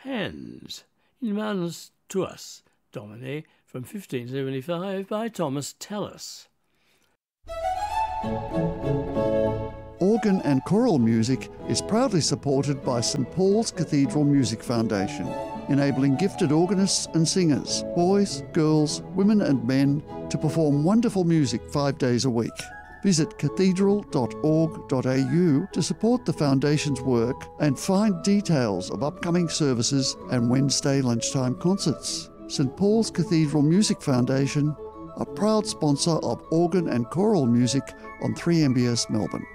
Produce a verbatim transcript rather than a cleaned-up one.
Hands in Manus Tuas Domine from fifteen seventy-five by Thomas Tallis. Organ and choral music is proudly supported by St Paul's Cathedral Music Foundation, enabling gifted organists and singers, boys, girls, women and men, to perform wonderful music five days a week. Visit cathedral dot org dot a u to support the Foundation's work and find details of upcoming services and Wednesday lunchtime concerts. St Paul's Cathedral Music Foundation, a proud sponsor of organ and choral music on three M B S Melbourne.